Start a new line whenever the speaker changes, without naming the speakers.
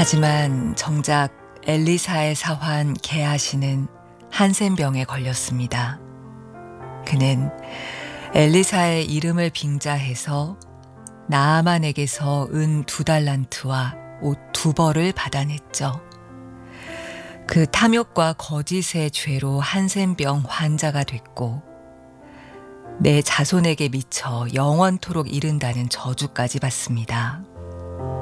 하지만 정작 엘리사의 사환 게하시는 한센병에 걸렸습니다. 그는 엘리사의 이름을 빙자해서 나아만에게서 은 2달란트와 옷 2벌을 받아냈죠. 그 탐욕과 거짓의 죄로 한센병 환자가 됐고 내 자손에게 미쳐 영원토록 이른다는 저주까지 받습니다.